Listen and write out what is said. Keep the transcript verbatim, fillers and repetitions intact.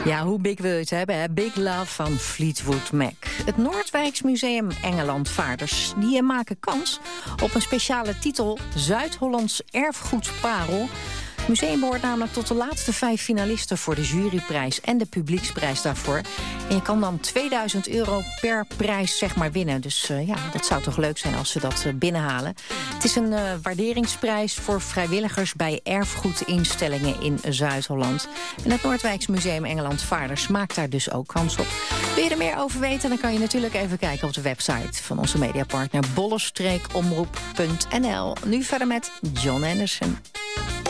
Ja, hoe big wil je het hebben, hè? Big Love van Fleetwood Mac. Het Noordwijks Museum Engelandvaarders die maken kans op een speciale titel Zuid-Hollands Erfgoedparel. Het museum behoort namelijk tot de laatste vijf finalisten voor de juryprijs en de publieksprijs daarvoor. En je kan dan tweeduizend euro per prijs zeg maar winnen. Dus uh, ja, dat zou toch leuk zijn als ze dat uh, binnenhalen. Het is een uh, waarderingsprijs voor vrijwilligers bij erfgoedinstellingen in Zuid-Holland. En het Noordwijks Museum Engelandvaarders maakt daar dus ook kans op. Wil je er meer over weten, dan kan je natuurlijk even kijken op de website van onze mediapartner bolle streek omroep punt n l. Nu verder met John Anderson.